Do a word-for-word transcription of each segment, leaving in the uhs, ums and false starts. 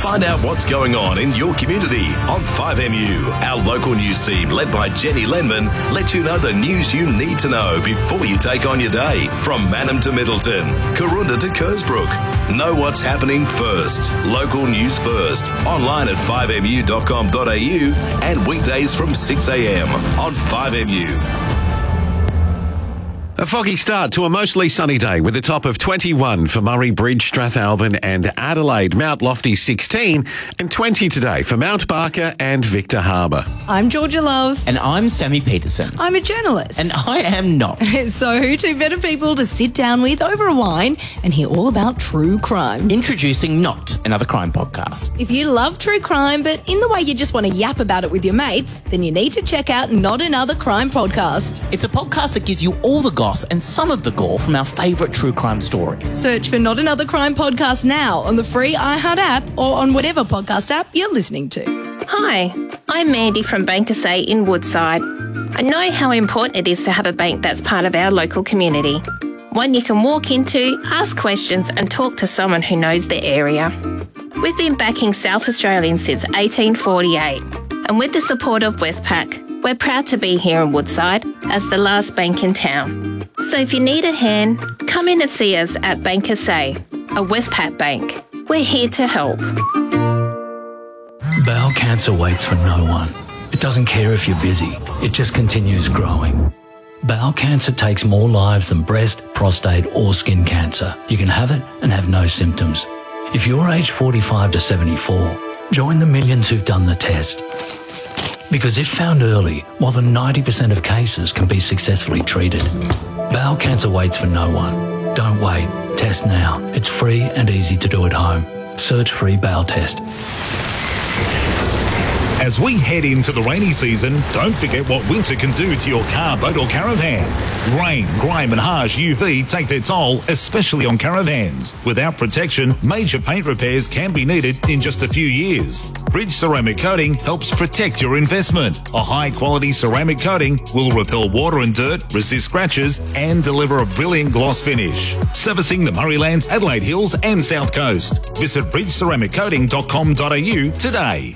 Find out what's going on in your community on five M U. Our local news team, led by Jenny Lenman, let you know the news you need to know before you take on your day. From Mannum to Middleton, Karoonda to Kersbrook. Know what's happening first. Local news first. Online at five m u dot com dot a u and weekdays from six a m on five M U. A foggy start to a mostly sunny day with a top of twenty-one for Murray Bridge, Strathalbyn and Adelaide. Mount Lofty sixteen and twenty today for Mount Barker and Victor Harbor. I'm Georgia Love. And I'm Sammy Peterson. I'm a journalist. And I am not. So who two better people to sit down with over a wine and hear all about true crime? Introducing Not, another crime podcast. If you love true crime, but in the way you just want to yap about it with your mates, then you need to check out Not Another Crime Podcast. It's a podcast that gives you all the goss and some of the gore from our favourite true crime stories. Search for Not Another Crime Podcast now on the free iHeart app or on whatever podcast app you're listening to. Hi, I'm Mandy from Bank to Say in Woodside. I know how important it is to have a bank that's part of our local community. One you can walk into, ask questions and talk to someone who knows the area. We've been backing South Australians since eighteen forty-eight, and with the support of Westpac, we're proud to be here in Woodside as the last bank in town. So if you need a hand, come in and see us at Bank to Say, a Westpac bank. We're here to help. Bowel cancer waits for no one. It doesn't care if you're busy. It just continues growing. Bowel cancer takes more lives than breast, prostate or skin cancer. You can have it and have no symptoms. If you're aged forty-five to seventy-four, join the millions who've done the test. Because if found early, more than ninety percent of cases can be successfully treated. Bowel cancer waits for no one. Don't wait. Test now. It's free and easy to do at home. Search free bowel test. As we head into the rainy season, don't forget what winter can do to your car, boat or caravan. Rain, grime and harsh U V take their toll, especially on caravans. Without protection, major paint repairs can be needed in just a few years. Bridge Ceramic Coating helps protect your investment. A high-quality ceramic coating will repel water and dirt, resist scratches and deliver a brilliant gloss finish. Servicing the Murraylands, Adelaide Hills and South Coast. Visit bridge ceramic coating dot com dot a u today.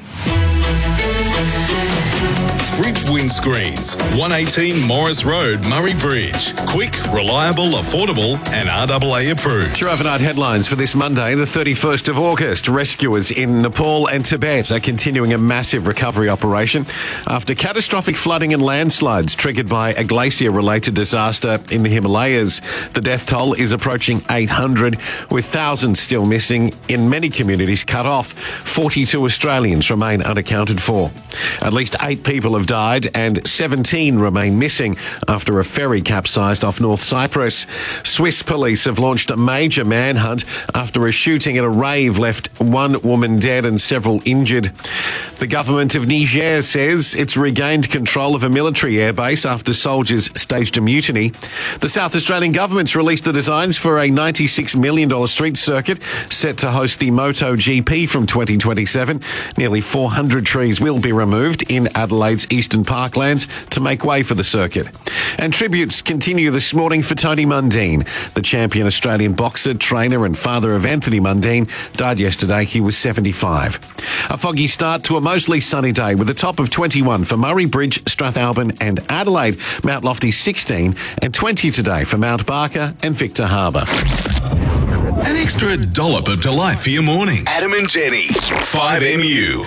Bridge Windscreens, one eighteen Morris Road, Murray Bridge. Quick, reliable, affordable and R A A approved. Your overnight headlines for this Monday, the thirty-first of August. Rescuers in Nepal and Tibet are continuing a massive recovery operation after catastrophic flooding and landslides triggered by a glacier-related disaster in the Himalayas. The death toll is approaching eight hundred, with thousands still missing in many communities cut off. forty-two Australians remain unaccounted for. At least eight people have died and seventeen remain missing after a ferry capsized off North Cyprus. Swiss police have launched a major manhunt after a shooting at a rave left one woman dead and several injured. The government of Niger says it's regained control of a military airbase after soldiers staged a mutiny. The South Australian government's released the designs for a ninety-six million dollars street circuit set to host the MotoGP from twenty twenty-seven. Nearly four hundred trees will be removed in Adelaide's Eastern Parklands to make way for the circuit. And tributes continue this morning for Tony Mundine. The champion Australian boxer, trainer and father of Anthony Mundine died yesterday. He was seventy-five. A foggy start to a mostly sunny day with a top of twenty-one for Murray Bridge, Strathalbyn and Adelaide. Mount Lofty sixteen and twenty today for Mount Barker and Victor Harbor. An extra dollop of delight for your morning. Adam and Jenny, five M U.